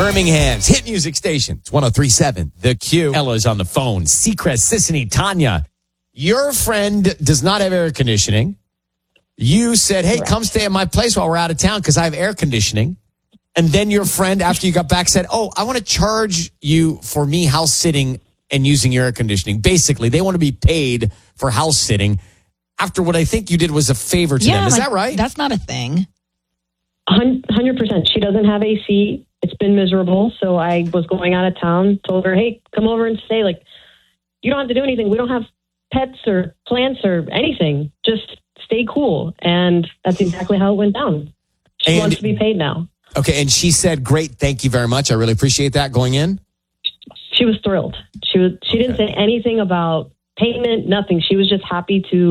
Birmingham's hit music station. It's 103.7. The Q. Ella's on the phone. Seacrest, Sissany, Tanya. Your friend does not have air conditioning. You said, hey, come stay at my place while we're out of town because I have air conditioning. And then your friend, after you got back, said, oh, I want to charge you for me house sitting and using your air conditioning. Basically, they want to be paid for house sitting after what I think you did was a favor to them. Is that right? That's not a thing. 100%. She doesn't have AC. It's been miserable. So I was going out of town, told her, hey, come over and stay. Like, you don't have to do anything. We don't have pets or plants or anything. Just stay cool. And that's exactly how it went down. She wants to be paid now. Okay. And she said, great. Thank you very much. I really appreciate that going in. She was thrilled. She didn't say anything about payment, nothing. She was just happy to